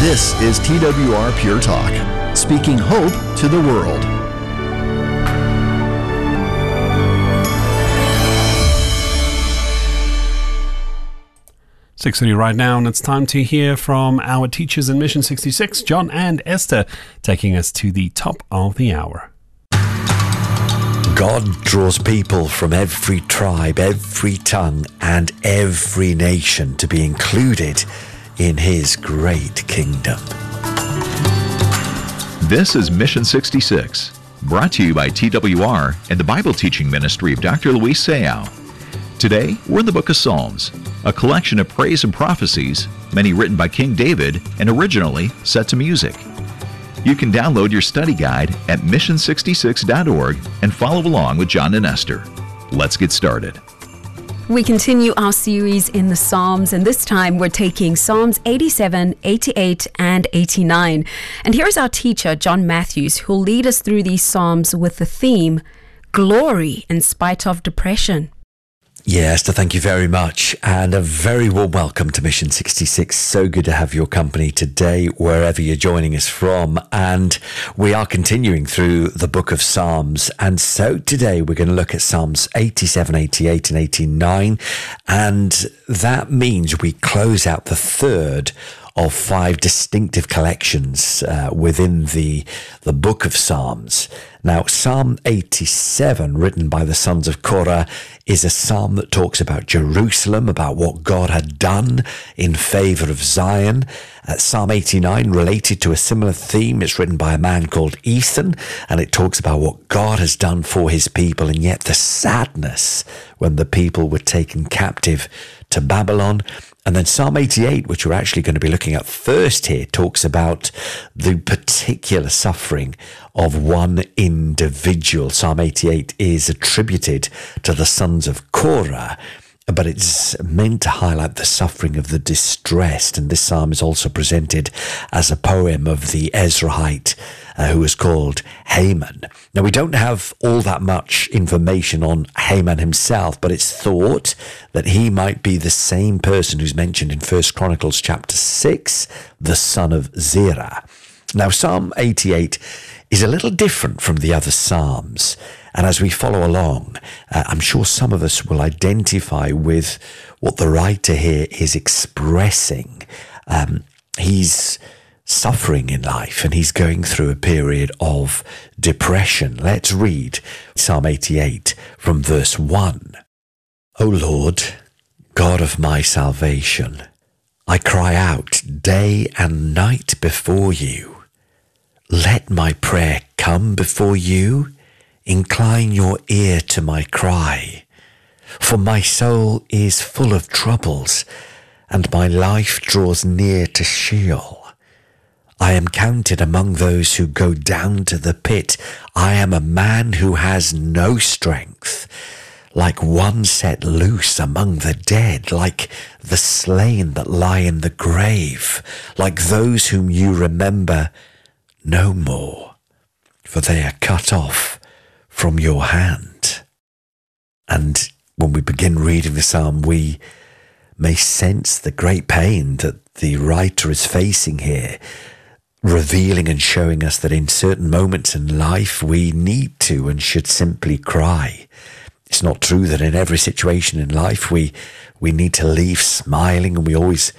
This is TWR Pure Talk, speaking hope to the world. .30 right now, and it's time to hear from our teachers in Mission 66, John and Esther, taking us to the top of the hour. God draws people from every tribe, every tongue, and every nation to be included in His great kingdom. This is Mission 66, brought to you by TWR and the Bible teaching ministry of Dr. Luis Sayao. Today, we're in the book of Psalms, a collection of praise and prophecies, many written by King David and originally set to music. You can download your study guide at mission66.org and follow along with John and Esther. Let's get started. We continue our series in the Psalms, and this time we're taking Psalms 87, 88, and 89. And here's our teacher, John Matthews, who'll lead us through these Psalms with the theme, Glory in Spite of Depression. Yes, thank you very much, and a very warm welcome to Mission 66. So good to have your company today, wherever you're joining us from. And we are continuing through the book of Psalms. And so today we're going to look at Psalms 87, 88, and 89. And that means we close out the third of 5 distinctive collections within the book of Psalms. Now, Psalm 87, written by the sons of Korah, is a psalm that talks about Jerusalem, about what God had done in favor of Zion. Psalm 89, related to a similar theme, it's written by a man called Ethan, and it talks about what God has done for his people, and yet the sadness when the people were taken captive to Babylon. And then Psalm 88, which we're actually going to be looking at first here, talks about the particular suffering of one individual. Psalm 88 is attributed to the sons of Korah, but it's meant to highlight the suffering of the distressed. And this psalm is also presented as a poem of the Ezrahite who was called Haman. Now, we don't have all that much information on Haman himself, but it's thought that he might be the same person who's mentioned in 1 Chronicles chapter 6, the son of Zerah. Now, Psalm 88 is a little different from the other Psalms. And as we follow along, I'm sure some of us will identify with what the writer here is expressing. He's suffering in life and he's going through a period of depression. Let's read Psalm 88 from verse 1. O Lord, God of my salvation, I cry out day and night before you. Let my prayer come before you. Incline your ear to my cry. For my soul is full of troubles, and my life draws near to Sheol. I am counted among those who go down to the pit. I am a man who has no strength, like one set loose among the dead, like the slain that lie in the grave, like those whom you remember no more, for they are cut off from your hand. And when we begin reading the psalm, we may sense the great pain that the writer is facing here, revealing and showing us that in certain moments in life we need to and should simply cry. It's not true that in every situation in life we need to leave smiling and we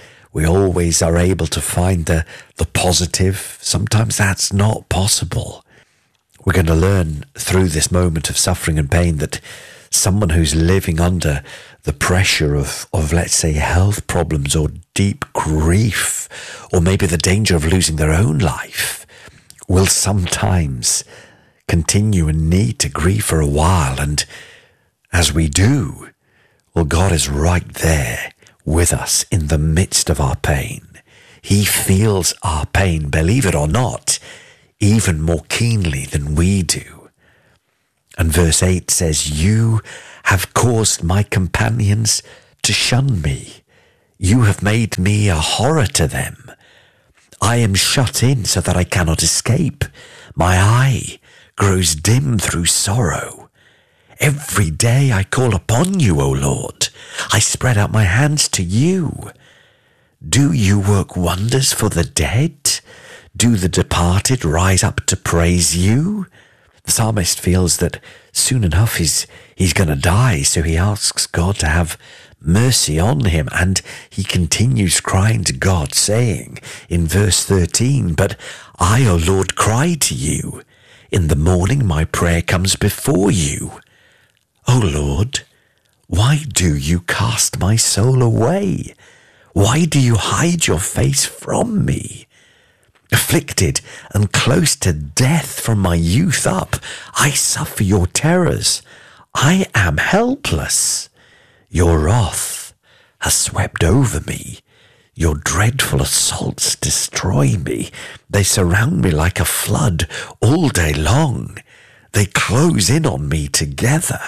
always are able to find the positive. Sometimes that's not possible. We're going to learn through this moment of suffering and pain that someone who's living under the pressure of let's say, health problems or deep grief, or maybe the danger of losing their own life, will sometimes continue and need to grieve for a while. And as we do, well, God is right there with us in the midst of our pain. He feels our pain, believe it or not, even more keenly than we do. And verse 8 says, you have caused my companions to shun me. You have made me a horror to them. I am shut in so that I cannot escape. My eye grows dim through sorrow. Every day I call upon you, O Lord. I spread out my hands to you. Do you work wonders for the dead? Do the departed rise up to praise you? The psalmist feels that soon enough he's going to die, so he asks God to have mercy on him, and he continues crying to God, saying in verse 13, "But I, O Lord, cry to you. In the morning my prayer comes before you. O Lord, why do you cast my soul away? Why do you hide your face from me? Afflicted and close to death from my youth up, I suffer your terrors. I am helpless. Your wrath has swept over me. Your dreadful assaults destroy me. They surround me like a flood all day long. They close in on me together.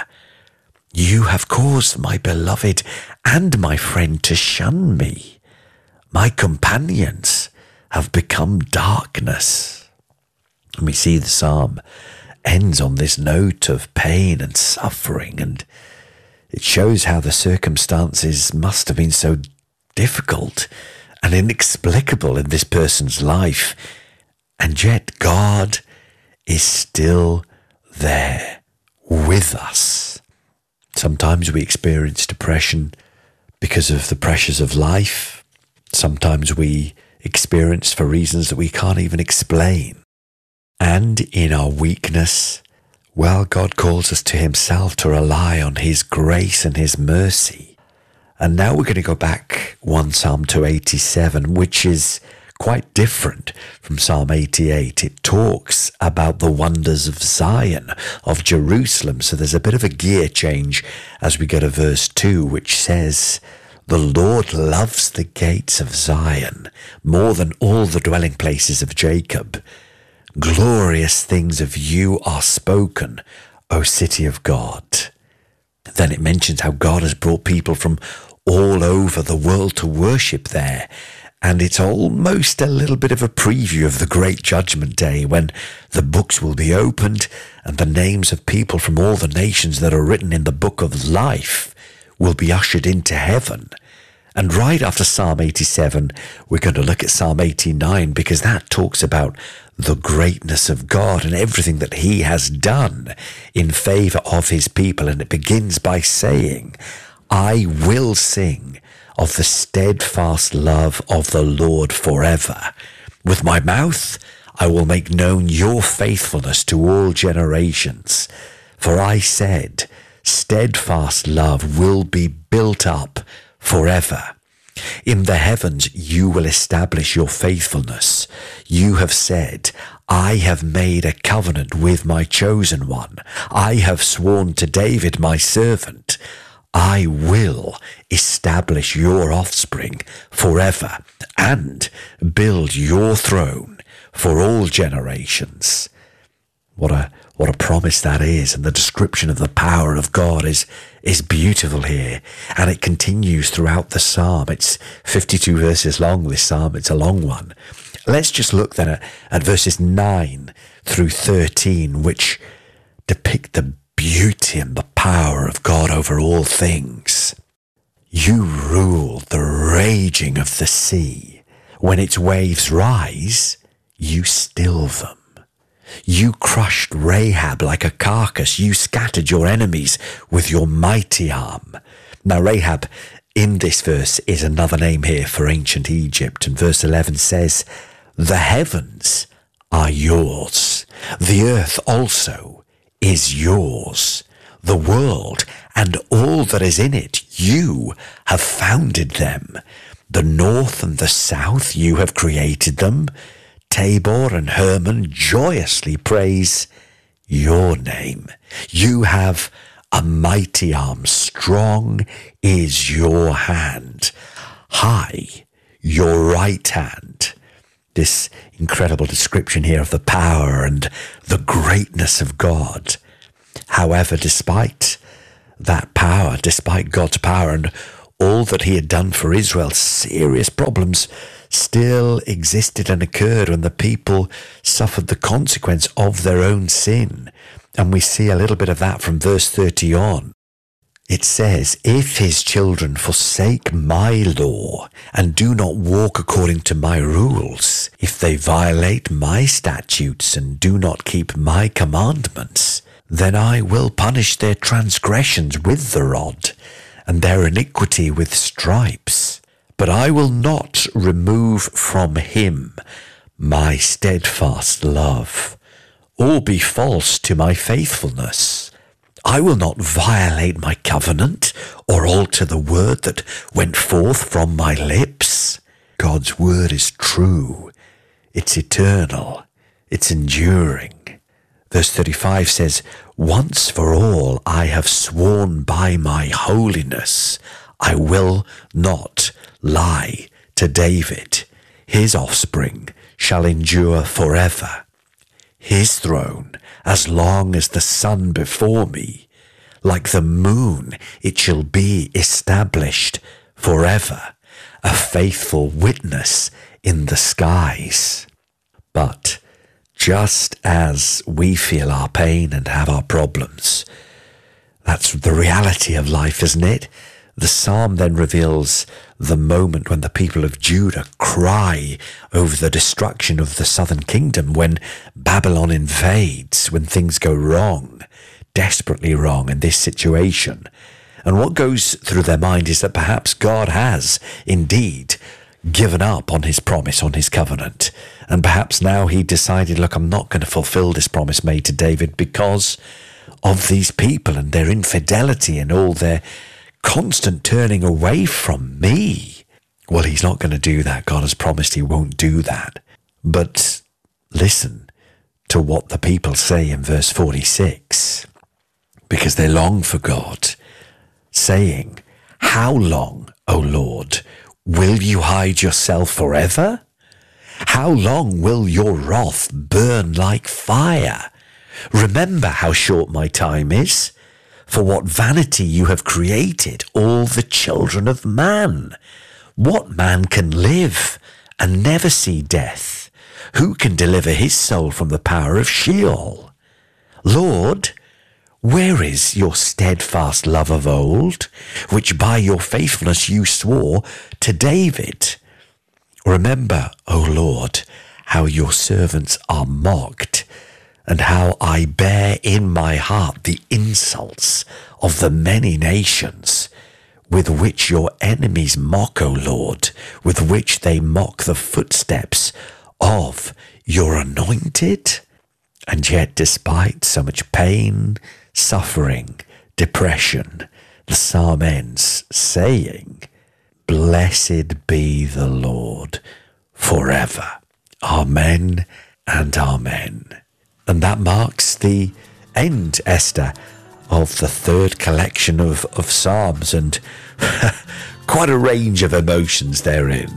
You have caused my beloved and my friend to shun me. My companions have become darkness." And we see the psalm ends on this note of pain and suffering, and it shows how the circumstances must have been so difficult and inexplicable in this person's life, and yet God is still there with us. Sometimes we experience depression because of the pressures of life. Sometimes we experience for reasons that we can't even explain. And in our weakness, well, God calls us to himself to rely on his grace and his mercy. And now we're going to go back one Psalm to 87, which is quite different from Psalm 88. It talks about the wonders of Zion, of Jerusalem. So there's a bit of a gear change as we go to verse 2, which says, "The Lord loves the gates of Zion more than all the dwelling places of Jacob. Glorious things of you are spoken, O city of God." Then it mentions how God has brought people from all over the world to worship there. And it's almost a little bit of a preview of the great judgment day when the books will be opened and the names of people from all the nations that are written in the book of life will be ushered into heaven. And right after Psalm 87, we're going to look at Psalm 89, because that talks about the greatness of God and everything that he has done in favor of his people. And it begins by saying, "I will sing of the steadfast love of the Lord forever. With my mouth I will make known your faithfulness to all generations. For I said, steadfast love will be built up forever. In the heavens you will establish your faithfulness. You have said, I have made a covenant with my chosen one. I have sworn to David my servant. I will establish your offspring forever and build your throne for all generations." What a promise that is. And the description of the power of God is beautiful here. And it continues throughout the psalm. It's 52 verses long, this psalm. It's a long one. Let's just look then at verses 9 through 13, which depict the beauty and the power of God over all things. "You rule the raging of the sea. When its waves rise, you still them. You crushed Rahab like a carcass. You scattered your enemies with your mighty arm." Now, Rahab in this verse is another name here for ancient Egypt. And verse 11 says, "The heavens are yours. The earth also is yours. The world and all that is in it, you have founded them. The north and the south, you have created them. Tabor and Hermon joyously praise your name. You have a mighty arm. Strong is your hand. High your right hand." This incredible description here of the power and the greatness of God. However, despite that power, despite God's power and all that he had done for Israel, serious problems still existed and occurred when the people suffered the consequence of their own sin. And we see a little bit of that from verse 30 on. It says, if his children forsake my law and do not walk according to my rules, if they violate my statutes and do not keep my commandments, then I will punish their transgressions with the rod and their iniquity with stripes. But I will not remove from him my steadfast love, or be false to my faithfulness. I will not violate my covenant or alter the word that went forth from my lips. God's word is true. It's eternal. It's enduring. Verse 35 says, once for all I have sworn by my holiness, I will not lie to David. His offspring shall endure forever. His throne, as long as the sun before me, like the moon, it shall be established forever, a faithful witness in the skies. But just as we feel our pain and have our problems, that's the reality of life, isn't it? The psalm then reveals the moment when the people of Judah cry over the destruction of the southern kingdom, when Babylon invades, when things go wrong, desperately wrong in this situation. And what goes through their mind is that perhaps God has indeed given up on his promise, on his covenant. And perhaps now he decided, look, I'm not going to fulfill this promise made to David because of these people and their infidelity and all their constant turning away from me. Well, he's not going to do that. God has promised he won't do that. But listen to what the people say in verse 46, because they long for God, saying, how long, O Lord, will you hide yourself forever? How long will your wrath burn like fire? Remember how short my time is. For what vanity you have created all the children of man. What man can live and never see death? Who can deliver his soul from the power of Sheol? Lord, where is your steadfast love of old, which by your faithfulness you swore to David? Remember, O Lord, how your servants are mocked, and how I bear in my heart the insults of the many nations, with which your enemies mock, O Lord, with which they mock the footsteps of your anointed. And yet, despite so much pain, suffering, depression, the psalm ends saying, blessed be the Lord forever. Amen and amen. And that marks the end, Esther, of the third collection of Psalms, and quite a range of emotions therein.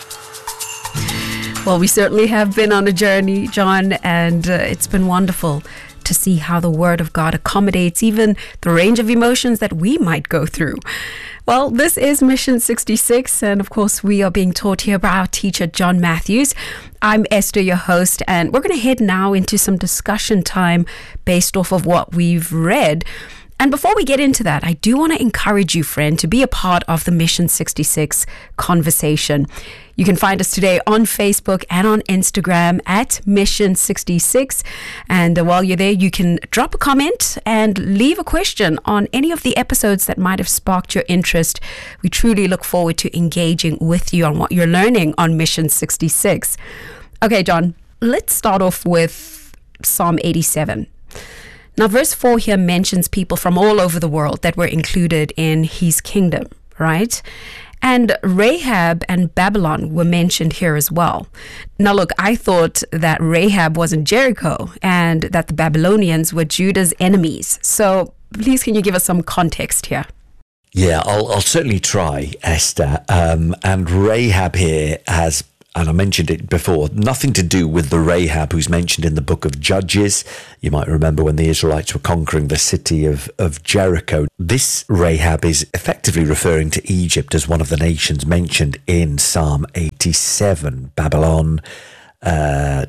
Well, we certainly have been on a journey, John, and it's been wonderful to see how the Word of God accommodates even the range of emotions that we might go through. Well, this is Mission 66, and of course, we are being taught here by our teacher, John Matthews. I'm Esther, your host, and we're going to head now into some discussion time based off of what we've read. And before we get into that, I do want to encourage you, friend, to be a part of the Mission 66 conversation. You can find us today on Facebook and on Instagram at Mission 66. And while you're there, you can drop a comment and leave a question on any of the episodes that might have sparked your interest. We truly look forward to engaging with you on what you're learning on Mission 66. Okay, John, let's start off with Psalm 87. Now, verse 4 here mentions people from all over the world that were included in his kingdom, right? And Rahab and Babylon were mentioned here as well. Now, look, I thought that Rahab was in Jericho and that the Babylonians were Judah's enemies. So please, can you give us some context here? Yeah, I'll certainly try, Esther. And Rahab here has, and I mentioned it before, nothing to do with the Rahab who's mentioned in the book of Judges. You might remember when the Israelites were conquering the city of Jericho. This Rahab is effectively referring to Egypt as one of the nations mentioned in Psalm 87. Babylon,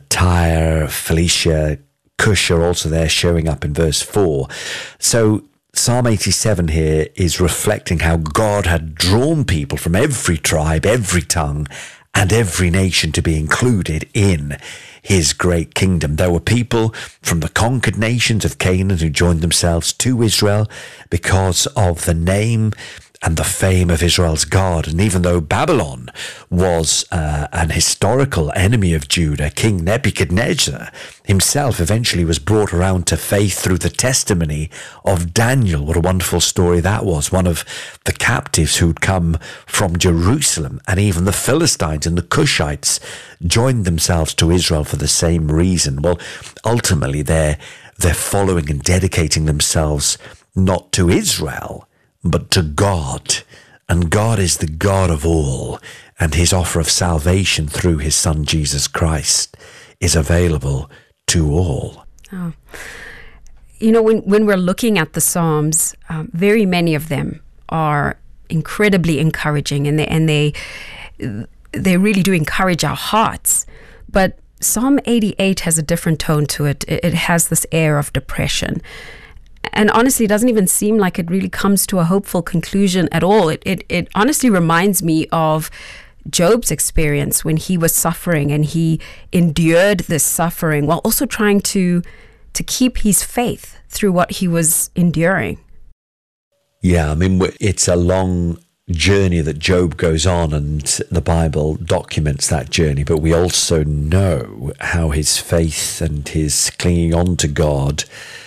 Tyre, Phoenicia, Cush are also there showing up in verse 4. So Psalm 87 here is reflecting how God had drawn people from every tribe, every tongue, and every nation to be included in his great kingdom. There were people from the conquered nations of Canaan who joined themselves to Israel because of the name and the fame of Israel's God. And even though Babylon was an historical enemy of Judah, King Nebuchadnezzar himself eventually was brought around to faith through the testimony of Daniel. What a wonderful story that was. One of the captives who'd come from Jerusalem, and even the Philistines and the Cushites joined themselves to Israel for the same reason. Well, ultimately they're following and dedicating themselves not to Israel, but to God. And God is the God of all, and his offer of salvation through his Son Jesus Christ is available to all. Oh. You know, when we're looking at the Psalms, very many of them are incredibly encouraging, and they really do encourage our hearts. But Psalm 88 has a different tone to it. It has this air of depression. And honestly, it doesn't even seem like it really comes to a hopeful conclusion at all. It honestly reminds me of Job's experience when he was suffering, and he endured this suffering while also trying to keep his faith through what he was enduring. Yeah, I mean, it's a long journey that Job goes on, and the Bible documents that journey, but we also know how his faith and his clinging on to God,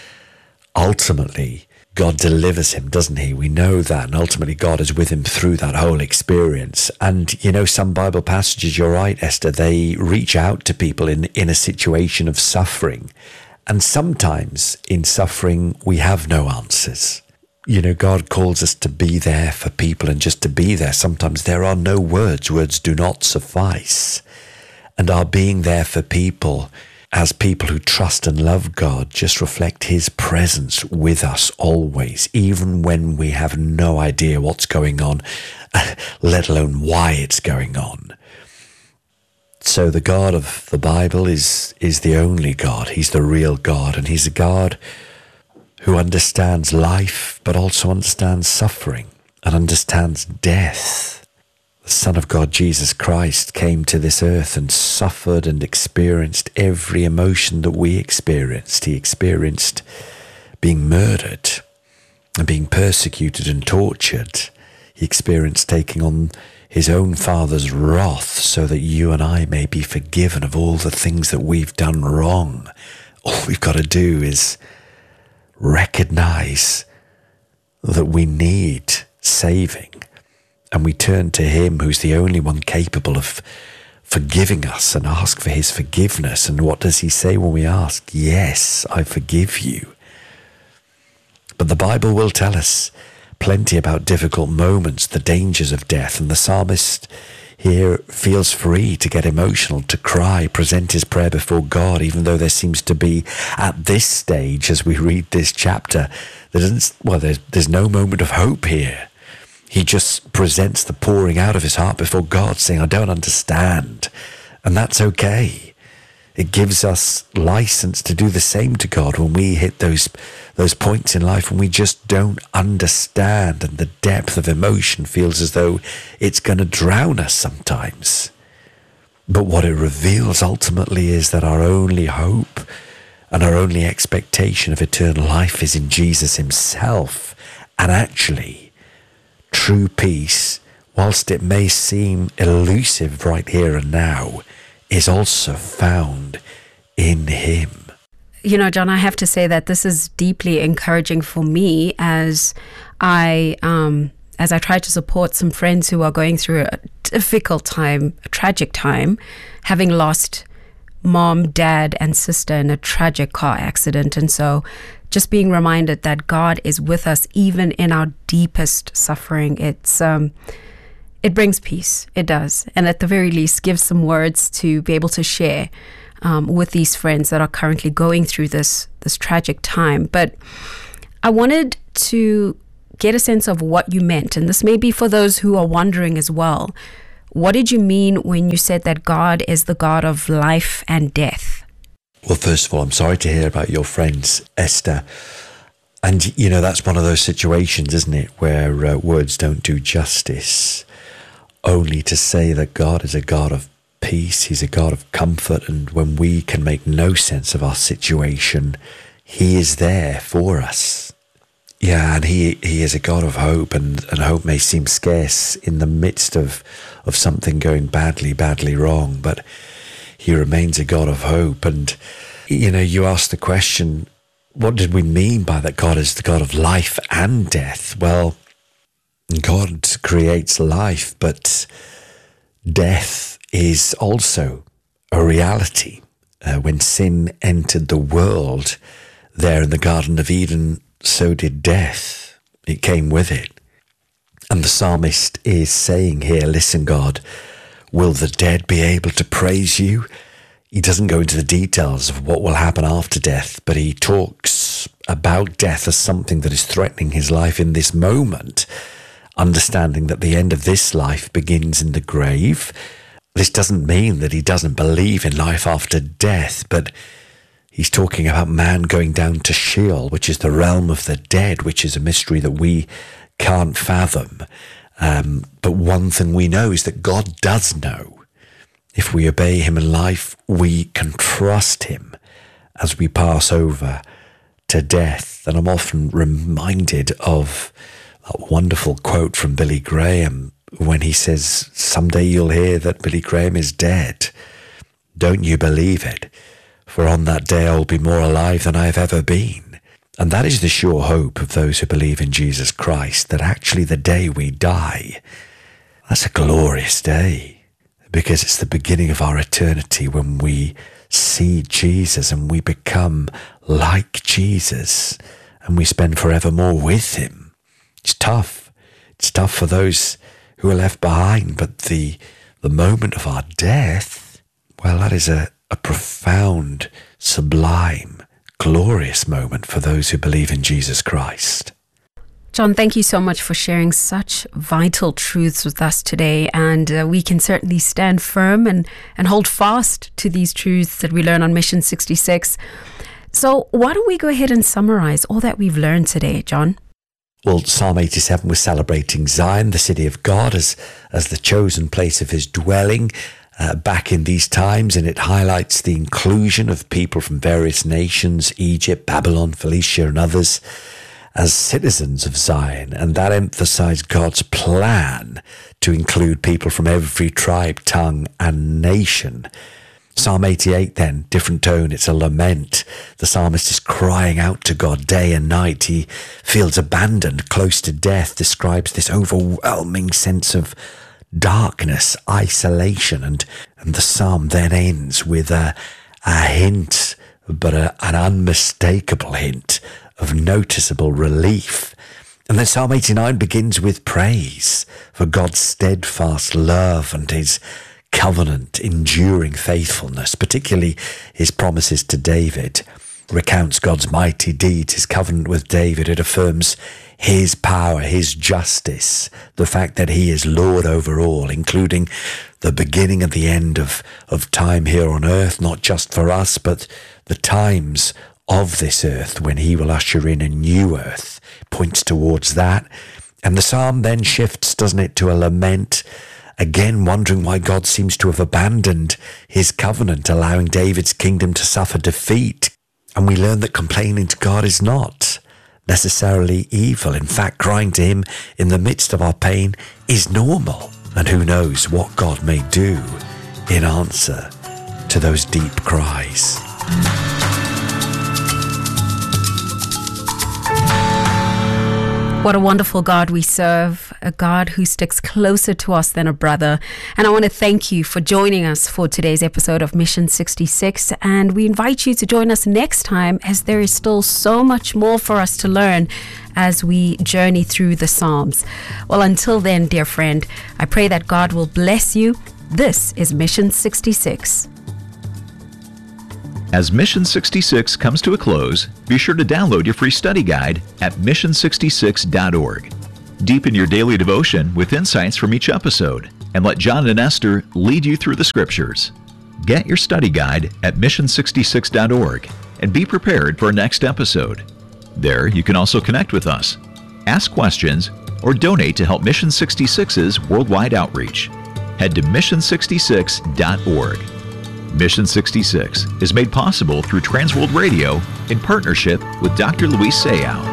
ultimately God delivers him, doesn't he? We know that, and ultimately God is with him through that whole experience. And you know, some Bible passages, you're right, Esther, they reach out to people in a situation of suffering, and sometimes in suffering we have no answers. You know, God calls us to be there for people, and just to be there. Sometimes there are no words. Words do not suffice. And our being there for people, as people who trust and love God, just reflect his presence with us always, even when we have no idea what's going on, let alone why it's going on. So the God of the Bible is the only God. He's the real God, and he's a God who understands life, but also understands suffering and understands death. The Son of God, Jesus Christ, came to this earth and suffered and experienced every emotion that we experienced. He experienced being murdered and being persecuted and tortured. He experienced taking on his own Father's wrath so that you and I may be forgiven of all the things that we've done wrong. All we've got to do is recognize that we need saving, and we turn to him who's the only one capable of forgiving us, and ask for his forgiveness. And what does he say when we ask? Yes, I forgive you. But the Bible will tell us plenty about difficult moments, the dangers of death, and the psalmist here feels free to get emotional, to cry, present his prayer before God, even though there seems to be, at this stage, as we read this chapter, there's no moment of hope here. He just presents the pouring out of his heart before God, saying, I don't understand. And that's okay. It gives us license to do the same to God when we hit those points in life when we just don't understand, and the depth of emotion feels as though it's going to drown us sometimes. But what it reveals ultimately is that our only hope and our only expectation of eternal life is in Jesus himself. And actually, true peace, whilst it may seem elusive right here and now, is also found in him. You know, John, I have to say that this is deeply encouraging for me as I try to support some friends who are going through a difficult time, a tragic time, having lost mom, dad, and sister in a tragic car accident. And so just being reminded that God is with us even in our deepest suffering, it brings peace. It does. And at the very least, gives some words to be able to share with these friends that are currently going through this tragic time. But I wanted to get a sense of what you meant. And this may be for those who are wondering as well. What did you mean when you said that God is the God of life and death? Well, first of all, I'm sorry to hear about your friends, Esther. And, that's one of those situations, isn't it, where words don't do justice. Only to say that God is a God of peace, He's a God of comfort, and when we can make no sense of our situation, He is there for us. Yeah, and He is a God of hope, and hope may seem scarce in the midst of something going badly wrong, but He remains a God of hope. And, you ask the question, what did we mean by that God is the God of life and death? Well, God creates life, but death is also a reality. When sin entered the world there in the Garden of Eden, so did death. It came with it. And the psalmist is saying here, listen, God, will the dead be able to praise you? He doesn't go into the details of what will happen after death, but he talks about death as something that is threatening his life in this moment, understanding that the end of this life begins in the grave. This doesn't mean that he doesn't believe in life after death, but he's talking about man going down to Sheol, which is the realm of the dead, which is a mystery that we can't fathom. But one thing we know is that God does know. If we obey him in life, we can trust him as we pass over to death. And I'm often reminded of a wonderful quote from Billy Graham when he says, someday you'll hear that Billy Graham is dead. Don't you believe it? For on that day I'll be more alive than I have ever been. And that is the sure hope of those who believe in Jesus Christ, that actually the day we die, that's a glorious day. Because it's the beginning of our eternity when we see Jesus and we become like Jesus and we spend forevermore with him. It's tough. It's tough for those who are left behind, but the moment of our death, well, that is a profound, sublime, glorious moment for those who believe in Jesus Christ. John, thank you so much for sharing such vital truths with us today. And we can certainly stand firm and hold fast to these truths that we learn on Mission 66. So why don't we go ahead and summarize all that we've learned today, John? Well, Psalm 87 was celebrating Zion, the city of God, as the chosen place of his dwelling back in these times. And it highlights the inclusion of people from various nations, Egypt, Babylon, Phoenicia, and others, as citizens of Zion, and that emphasized God's plan to include people from every tribe, tongue, and nation. Psalm 88 then, different tone, it's a lament. The psalmist is crying out to God day and night. He feels abandoned, close to death, describes this overwhelming sense of darkness, isolation, and the psalm then ends with a hint, but an unmistakable hint of noticeable relief. And then Psalm 89 begins with praise for God's steadfast love and his covenant enduring faithfulness, particularly his promises to David. Recounts God's mighty deeds, his covenant with David. It affirms his power, his justice, the fact that he is Lord over all, including the beginning and the end of time here on earth, not just for us, but the times of this earth when he will usher in a new earth. Points towards that. And the psalm then shifts, doesn't it, to a lament, again wondering why God seems to have abandoned his covenant, allowing David's kingdom to suffer defeat. And we learn that complaining to God is not necessarily evil. In fact, crying to him in the midst of our pain is normal. And who knows what God may do in answer to those deep cries. What a wonderful God we serve, a God who sticks closer to us than a brother. And I want to thank you for joining us for today's episode of Mission 66. And we invite you to join us next time, as there is still so much more for us to learn as we journey through the Psalms. Well, until then, dear friend, I pray that God will bless you. This is Mission 66. As Mission 66 comes to a close, be sure to download your free study guide at mission66.org. Deepen your daily devotion with insights from each episode, and let John and Esther lead you through the scriptures. Get your study guide at mission66.org and be prepared for our next episode. There, you can also connect with us, ask questions, or donate to help Mission 66's worldwide outreach. Head to mission66.org. Mission 66 is made possible through Transworld Radio in partnership with Dr. Luis Sayao.